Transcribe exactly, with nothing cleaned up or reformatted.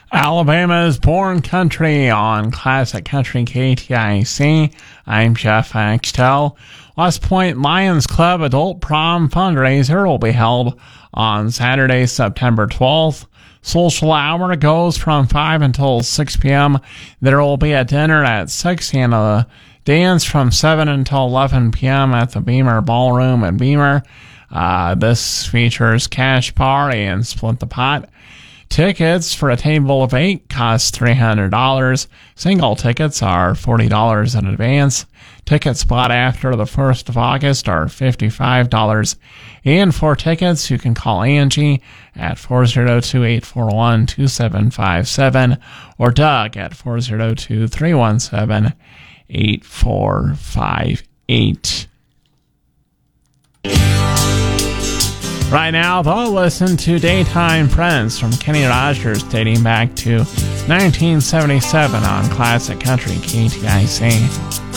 Alabama's Born Country on Classic Country K T I C. I'm Jeff Axtell. West Point Lions Club Adult Prom Fundraiser will be held on Saturday, September twelfth. Social hour goes from five until six p.m. There will be a dinner at six and a dance from seven until eleven p.m. at the Beamer Ballroom in Beamer. Uh, this features cash party and split the pot. Tickets for a table of eight cost three hundred dollars. Single tickets are forty dollars in advance. Tickets bought after the first of August are fifty-five dollars. And for tickets, you can call Angie at four oh two, eight four one, two seven five seven or Doug at four oh two, three one seven, eight four five eight. Right now, they'll listen to Daytime Friends from Kenny Rogers dating back to nineteen seventy-seven on Classic Country K T I C.